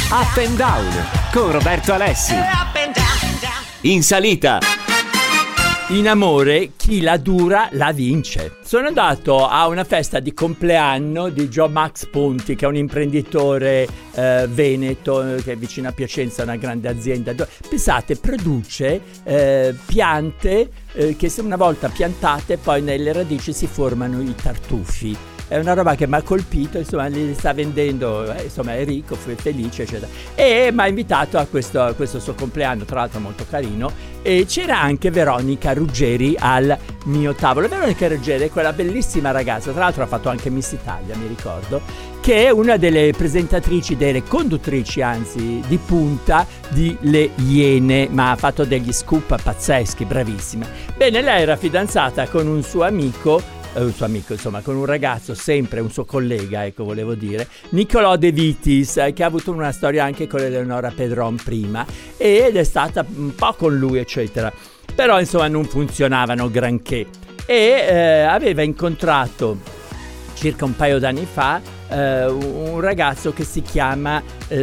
Up and Down con Roberto Alessi. In salita. In amore chi la dura la vince. Sono andato a una festa di compleanno di Gio Max Ponti, che è un imprenditore veneto che è vicino a Piacenza, una grande azienda. Pensate, produce piante che se una volta piantate poi nelle radici si formano i tartufi. È una roba che mi ha colpito, insomma, li sta vendendo, insomma, è ricco, felice, eccetera. E mi ha invitato a questo suo compleanno, tra l'altro molto carino, e c'era anche Veronica Ruggeri al mio tavolo. Veronica Ruggeri è quella bellissima ragazza, tra l'altro ha fatto anche Miss Italia, mi ricordo, che è una delle presentatrici, delle conduttrici, anzi, di punta di Le Iene, ma ha fatto degli scoop pazzeschi, bravissima. Bene, lei era fidanzata con un suo amico, insomma, con un ragazzo, sempre un suo collega, ecco, volevo dire, Nicolò De Vitis, che ha avuto una storia anche con Eleonora Pedron prima, ed è stata un po' con lui, eccetera. Però, insomma, non funzionavano granché. E aveva incontrato circa un paio d'anni fa un ragazzo che si chiama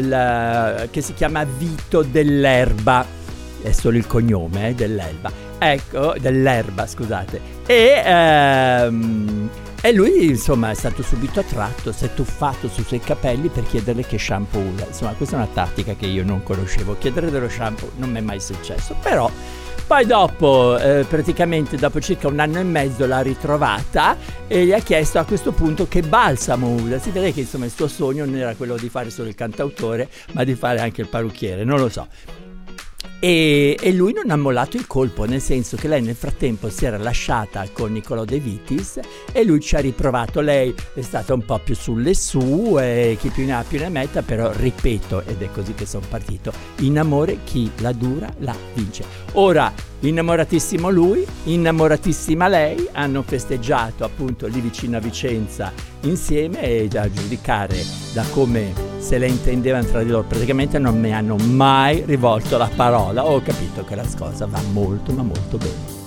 Vito Dell'Erba. È solo il cognome, Dell'Erba. Ecco, Dell'Erba, scusate. E lui, insomma, è stato subito attratto, si è tuffato sui suoi capelli per chiederle che shampoo usa. Insomma, questa è una tattica che io non conoscevo. Chiedere dello shampoo non mi è mai successo. Però poi dopo, praticamente dopo circa un anno e mezzo, l'ha ritrovata e gli ha chiesto a questo punto che balsamo usa. Si vede che, insomma, il suo sogno non era quello di fare solo il cantautore, ma di fare anche il parrucchiere, non lo so. E lui non ha mollato il colpo, nel senso che lei nel frattempo si era lasciata con Nicolò De Vitis e lui ci ha riprovato. Lei è stata un po' più sulle sue, chi più ne ha più ne metta, però ripeto, ed è così che sono partito, in amore chi la dura la vince. Ora, innamoratissimo lui, innamoratissima lei, hanno festeggiato appunto lì vicino a Vicenza insieme, e a giudicare da come se le intendevano tra di loro praticamente non mi hanno mai rivolto la parola. Ho capito che la cosa va molto ma molto bene.